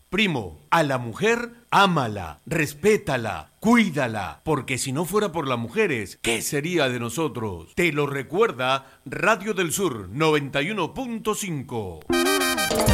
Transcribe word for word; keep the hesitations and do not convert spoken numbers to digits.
Primo, a la mujer, ámala, respétala, cuídala, porque si no fuera por las mujeres, ¿qué sería de nosotros? Te lo recuerda Radio del Sur noventa y uno punto cinco.